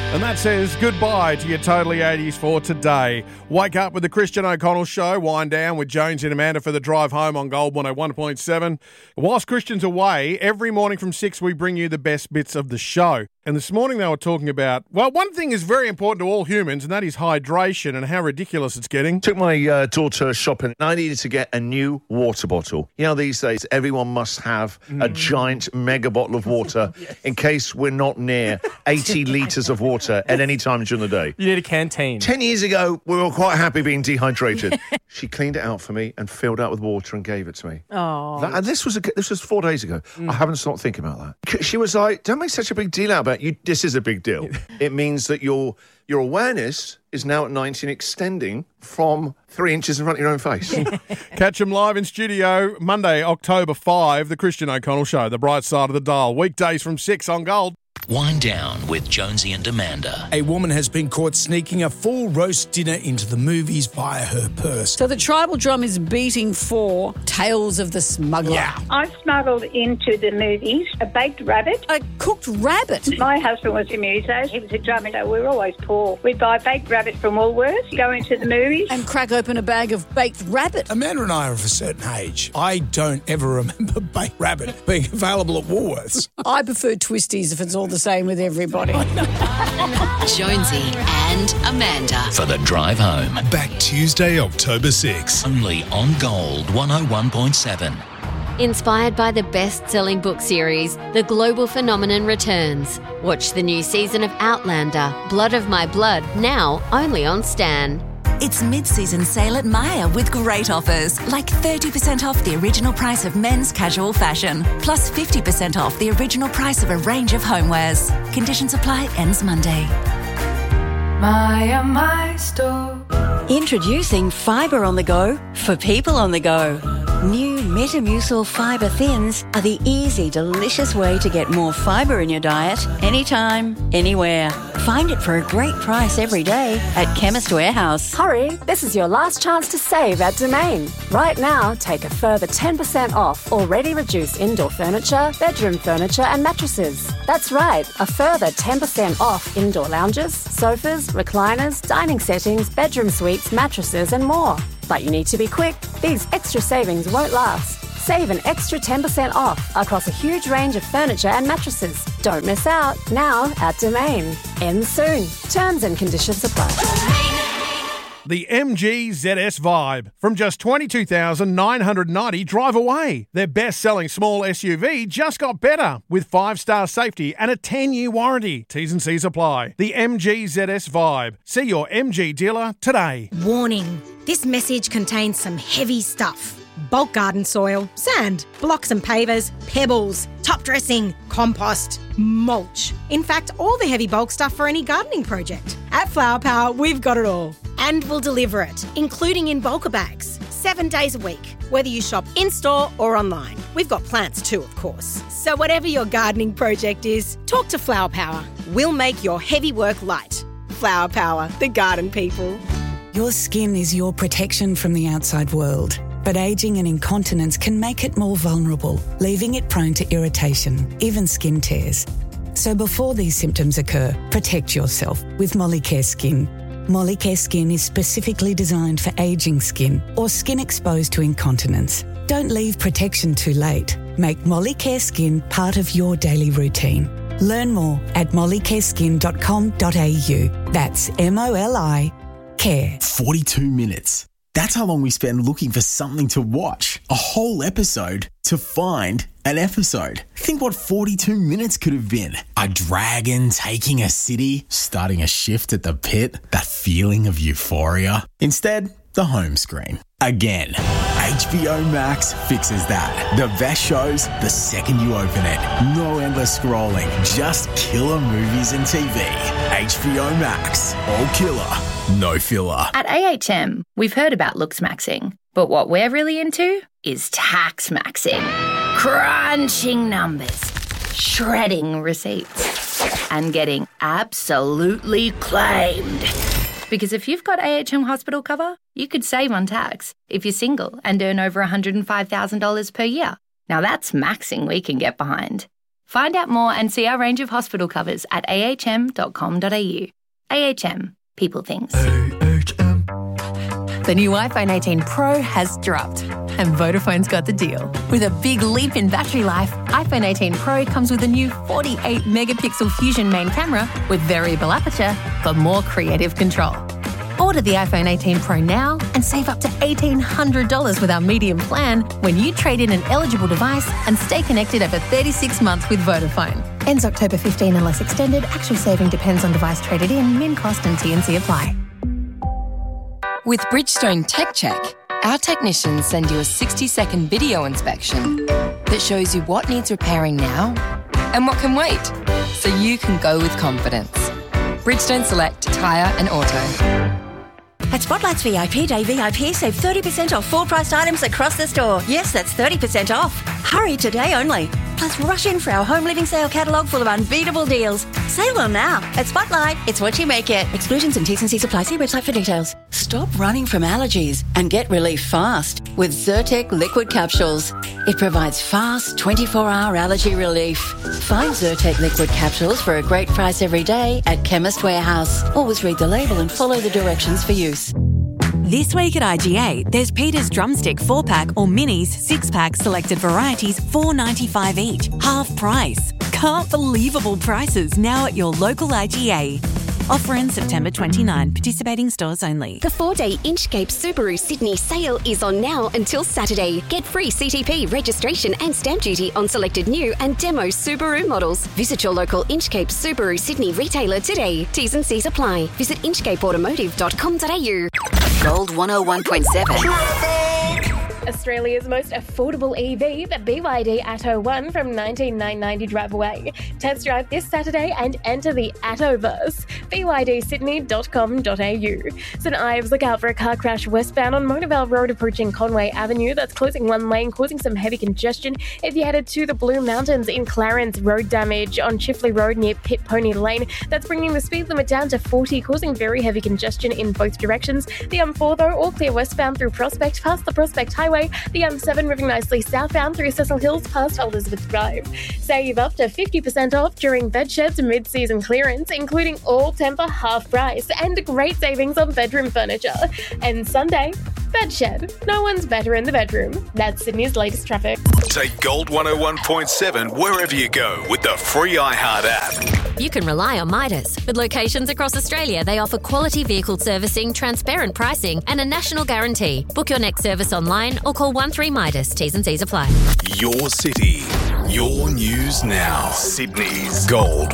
And that says goodbye to your Totally 80s for today. Wake up with the Christian O'Connell Show. Wind down with Jones and Amanda for the drive home on Gold 101.7. Whilst Christian's away, every morning from 6 we bring you the best bits of the show. And this morning they were talking about, well, one thing is very important to all humans, and that is hydration and how ridiculous it's getting. Took my daughter shopping, and I needed to get a new water bottle. You know, these days everyone must have a giant mega bottle of water in case we're not near 80 litres of water at any time during the day. You need a canteen. 10 years ago, we were quite happy being dehydrated. She cleaned it out for me and filled it up with water and gave it to me. Oh. And this was 4 days ago. I haven't stopped thinking about that. She was like, don't make such a big deal out about it. This is a big deal. It means that your awareness is now at 90 and extending from 3 inches in front of your own face. Catch them live in studio Monday, October 5, The Christian O'Connell Show, the bright side of the dial. Weekdays from 6 on Gold. Wind down with Jonesy and Amanda. A woman has been caught sneaking a full roast dinner into the movies via her purse. So the tribal drum is beating for Tales of the Smuggler. Yeah. I smuggled into the movies a baked rabbit. A cooked rabbit. My husband was a muso. He was a drummer, so we were always poor. We'd buy baked rabbit from Woolworths, go into the movies. And crack open a bag of baked rabbit. Amanda and I are of a certain age. I don't ever remember baked rabbit being available at Woolworths. I prefer twisties if it's all the same with everybody. Jonesy and Amanda. For the drive home. Back Tuesday, October 6. Only on Gold 101.7. Inspired by the best-selling book series, The Global Phenomenon returns. Watch the new season of Outlander, Blood of My Blood, now only on Stan. It's mid-season sale at Myer with great offers, like 30% off the original price of men's casual fashion, plus 50% off the original price of a range of homewares. Conditions apply, ends Monday. Myer My Store. Introducing Fibre on the Go for people on the go. New Metamucil Fibre Thins are the easy, delicious way to get more fibre in your diet anytime, anywhere. Find it for a great price every day at Chemist Warehouse. Hurry, this is your last chance to save at Domain. Right now, take a further 10% off already reduced indoor furniture, bedroom furniture and mattresses. That's right, a further 10% off indoor lounges, sofas, recliners, dining settings, bedroom suites, mattresses and more. But you need to be quick. These extra savings won't last. Save an extra 10% off across a huge range of furniture and mattresses. Don't miss out. Now at Domain. Ends soon. Terms and conditions apply. The MG ZS Vibe. From just $22,990, drive away. Their best-selling small SUV just got better with 5-star safety and a 10-year warranty. T's and C's apply. The MG ZS Vibe. See your MG dealer today. Warning. This message contains some heavy stuff. Bulk garden soil, sand, blocks and pavers, pebbles, top dressing, compost, mulch. In fact, all the heavy bulk stuff for any gardening project. At Flower Power, we've got it all. And we'll deliver it, including in bulker bags, 7 days a week, whether you shop in-store or online. We've got plants too, of course. So whatever your gardening project is, talk to Flower Power. We'll make your heavy work light. Flower Power, the garden people. Your skin is your protection from the outside world. But ageing and incontinence can make it more vulnerable, leaving it prone to irritation, even skin tears. So before these symptoms occur, protect yourself with Molicare Skin. Molicare Skin is specifically designed for ageing skin or skin exposed to incontinence. Don't leave protection too late. Make Molicare Skin part of your daily routine. Learn more at mollicareskin.com.au. That's MOLI Care. 42 minutes. That's how long we spend looking for something to watch. A whole episode to find an episode. Think what 42 minutes could have been. A dragon taking a city, starting a shift at the pit, that feeling of euphoria. Instead, the home screen. Again, HBO Max fixes that. The best shows the second you open it. No endless scrolling, just killer movies and TV. HBO Max, all killer, no filler. At AHM, we've heard about looks maxing, but what we're really into is tax maxing. Crunching numbers, shredding receipts, and getting absolutely claimed. Because if you've got AHM hospital cover, you could save on tax if you're single and earn over $105,000 per year. Now that's maxing we can get behind. Find out more and see our range of hospital covers at ahm.com.au. AHM. People things. The new iPhone 18 Pro has dropped, and Vodafone's got the deal. With a big leap in battery life, iPhone 18 Pro comes with a new 48-megapixel Fusion main camera with variable aperture for more creative control. Order the iPhone 18 Pro now and save up to $1,800 with our medium plan when you trade in an eligible device and stay connected over 36 months with Vodafone. Ends October 15 unless extended. Actual saving depends on device traded in, min cost and T&C apply. With Bridgestone Tech Check, our technicians send you a 60-second video inspection that shows you what needs repairing now and what can wait, so you can go with confidence. Bridgestone Select Tyre and Auto. At Spotlight's VIP Day, VIP save 30% off full-priced items across the store. Yes, that's 30% off. Hurry today only. Plus, rush in for our home living sale catalogue full of unbeatable deals. Save on now. At Spotlight, it's what you make it. Exclusions and T&Cs apply. See website for details. Stop running from allergies and get relief fast with Zyrtec liquid capsules. It provides fast 24-hour allergy relief. Find Zyrtec liquid capsules for a great price every day at Chemist Warehouse. Always read the label and follow the directions for use. This week at IGA, there's Peter's Drumstick 4-pack or Minis 6-pack selected varieties, $4.95 each, half price. Can't believable prices now at your local IGA. Offer ends September 29. Participating stores only. The 4-day Inchcape Subaru Sydney sale is on now until Saturday. Get free CTP registration and stamp duty on selected new and demo Subaru models. Visit your local Inchcape Subaru Sydney retailer today. T's and C's apply. Visit inchcapeautomotive.com.au. Gold 101.7. Australia's most affordable EV, the BYD Atto 1 from $19,990 drive away. Test drive this Saturday and enter the Attoverse. BYDSydney.com.au. St Ives, look out for a car crash westbound on Monavale Road approaching Conway Avenue. That's closing one lane, causing some heavy congestion. If you headed to the Blue Mountains in Clarence, road damage on Chifley Road near Pit Pony Lane. That's bringing the speed limit down to 40, causing very heavy congestion in both directions. The M4 though, all clear westbound through Prospect, past the Prospect Highway. The M7 moving nicely southbound through Cecil Hills past Elizabeth Drive. Save up to 50% off during Bedshed's mid-season clearance, including all Tempur half price and great savings on bedroom furniture. And Sunday, Bedshed. No one's better in the bedroom. That's Sydney's latest traffic. Take Gold 101.7 wherever you go with the free iHeart app. You can rely on Midas. With locations across Australia, they offer quality vehicle servicing, transparent pricing, and a national guarantee. Book your next service online or call 13 Midas. T's and C's apply. Your city, your news now. Sydney's Gold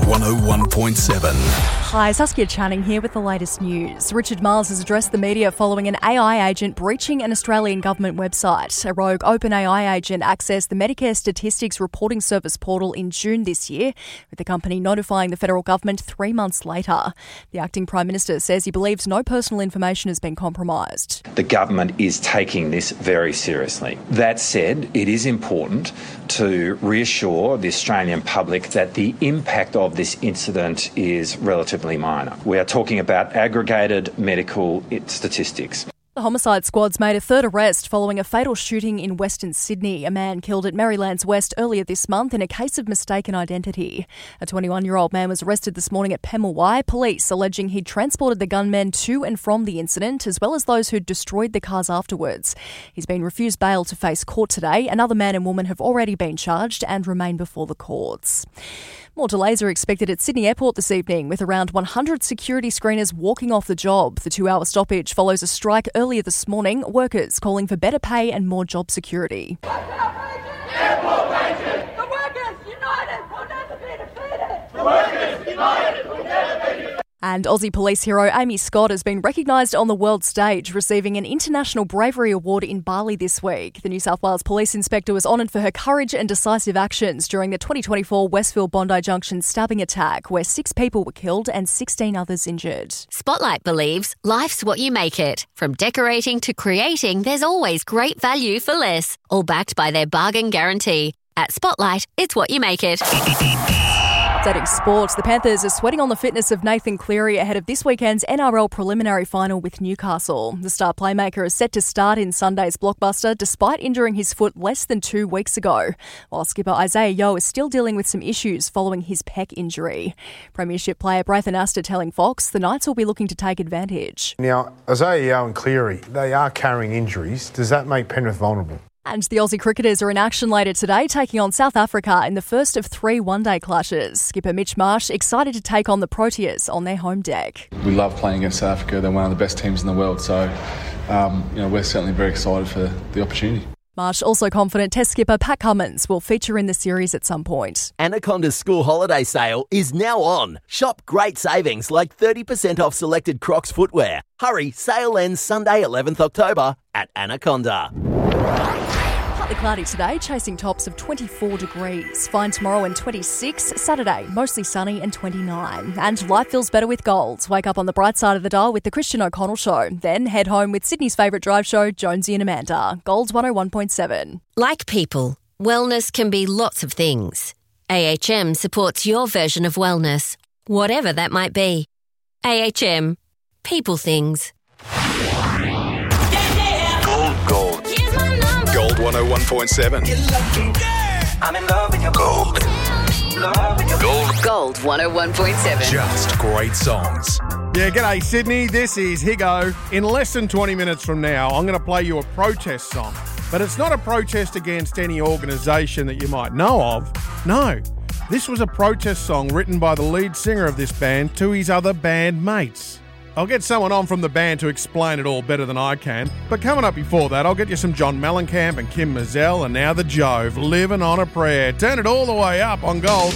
101.7. Hi, Saskia Channing here with the latest news. Richard Marles has addressed the media following an AI agent breaching an Australian government website. A rogue OpenAI agent accessed the Medicare Statistics Reporting Service portal in June this year, with the company notifying the federal government 3 months later. The acting Prime Minister says he believes no personal information has been compromised. The government is taking this very seriously. That said, it is important to reassure the Australian public that the impact of this incident is relatively minor. We are talking about aggregated medical statistics. The homicide squad's made a third arrest following a fatal shooting in Western Sydney. A man killed at Marylands West earlier this month in a case of mistaken identity. A 21-year-old man was arrested this morning at Pemulwuy. Police alleging he'd transported the gunmen to and from the incident, as well as those who'd destroyed the cars afterwards. He's been refused bail to face court today. Another man and woman have already been charged and remain before the courts. More delays are expected at Sydney Airport this evening, with around 100 security screeners walking off the job. The 2-hour stoppage follows a strike earlier this morning, workers calling for better pay and more job security. Airport Rangers! The workers united will never be defeated! The workers united will never be defeated! And Aussie police hero Amy Scott has been recognised on the world stage, receiving an International Bravery Award in Bali this week. The New South Wales Police Inspector was honoured for her courage and decisive actions during the 2024 Westfield Bondi Junction stabbing attack, where 6 people were killed and 16 others injured. Spotlight believes life's what you make it. From decorating to creating, there's always great value for less. All backed by their bargain guarantee. At Spotlight, it's what you make it. Updating sports, the Panthers are sweating on the fitness of Nathan Cleary ahead of this weekend's NRL preliminary final with Newcastle. The star playmaker is set to start in Sunday's blockbuster despite injuring his foot less than 2 weeks ago, while skipper Isaiah Yeo is still dealing with some issues following his pec injury. Premiership player Braithen Astor telling Fox the Knights will be looking to take advantage. Now, Isaiah Yeo and Cleary, they are carrying injuries. Does that make Penrith vulnerable? And the Aussie cricketers are in action later today, taking on South Africa in the first of 3 one-day clashes. Skipper Mitch Marsh excited to take on the Proteas on their home deck. We love playing against South Africa. They're one of the best teams in the world, so we're certainly very excited for the opportunity. Marsh also confident Test skipper Pat Cummins will feature in the series at some point. Anaconda's school holiday sale is now on. Shop great savings like 30% off selected Crocs footwear. Hurry, sale ends Sunday 11th October at Anaconda. Partly cloudy today, chasing tops of 24 degrees. Fine tomorrow and 26. Saturday, mostly sunny and 29. And life feels better with Gold. Wake up on the bright side of the dial with the Christian O'Connell Show. Then head home with Sydney's favourite drive show, Jonesy and Amanda. Gold's 101.7. Like people, wellness can be lots of things. AHM supports your version of wellness, whatever that might be. AHM. People things. Gold. Gold 101.7. I'm in love with your gold. Gold 101.7. Just great songs. Yeah, g'day Sydney, this is Higo. In less than 20 minutes from now, I'm going to play you a protest song. But it's not a protest against any organisation that you might know of. No, this was a protest song written by the lead singer of this band to his other band mates. I'll get someone on from the band to explain it all better than I can. But coming up before that, I'll get you some John Mellencamp and Kim Mazzell and now the Jove, Living on a Prayer. Turn it all the way up on Gold.